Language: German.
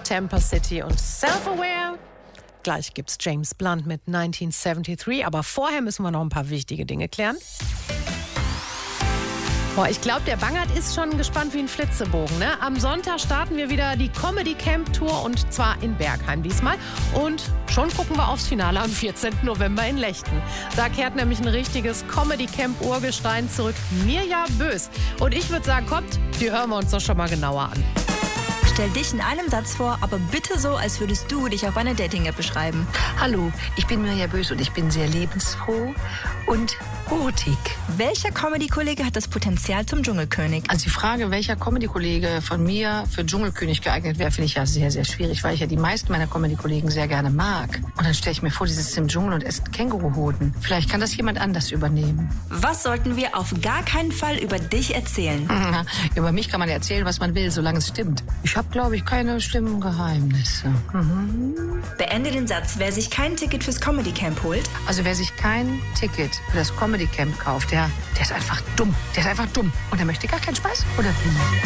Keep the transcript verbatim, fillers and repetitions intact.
Tampa City und Self-Aware. Gleich gibt's James Blunt mit neunzehnhundertdreiundsiebzig, aber vorher müssen wir noch ein paar wichtige Dinge klären. Boah, ich glaube, der Bangert ist schon gespannt wie ein Flitzebogen, ne? Am Sonntag starten wir wieder die Comedy Camp Tour und zwar in Bergheim diesmal. Und schon gucken wir aufs Finale am vierzehnten November in Lechten. Da kehrt nämlich ein richtiges Comedy Camp Urgestein zurück, Mirja Bös. Und ich würde sagen, kommt, die hören wir uns doch schon mal genauer an. Stell dich in einem Satz vor, aber bitte so, als würdest du dich auf einer Dating-App beschreiben. Hallo, ich bin Mirja Bös und ich bin sehr lebensfroh und mutig. Welcher Comedy-Kollege hat das Potenzial zum Dschungelkönig? Also die Frage, welcher Comedy-Kollege von mir für Dschungelkönig geeignet wäre, finde ich ja sehr, sehr schwierig, weil ich ja die meisten meiner Comedy-Kollegen sehr gerne mag. Und dann stelle ich mir vor, die sitzen im Dschungel und essen Känguruhoden. Vielleicht kann das jemand anders übernehmen. Was sollten wir auf gar keinen Fall über dich erzählen? Über mich kann man erzählen, was man will, solange es stimmt. Ich habe, glaube ich, keine schlimmen Geheimnisse. Mhm. Beende den Satz. Wer sich kein Ticket fürs Comedy Camp holt. Also wer sich kein Ticket für das Comedy Camp kauft, der, der ist einfach dumm. Der ist einfach dumm. Und er möchte gar keinen Spaß oder wie?